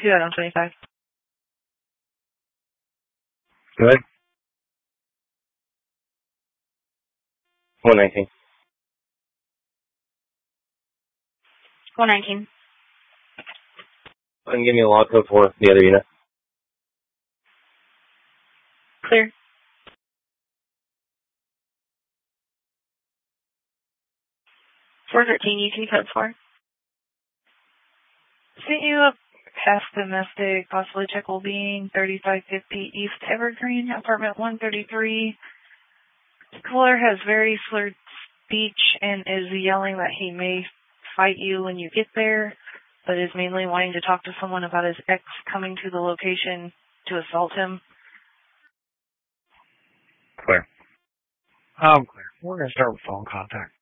2 out on 25. Go ahead. 119. 119. And give me a log code for the other unit. Clear. $413, you can code for. Sent you up past domestic, possibly check will being 3550 East Evergreen, apartment 133. The caller has very slurred speech and is yelling that he may fight you when you get there, but is mainly wanting to talk to someone about his ex coming to the location to assault him. Clear. Clear. We're going to start with phone contact.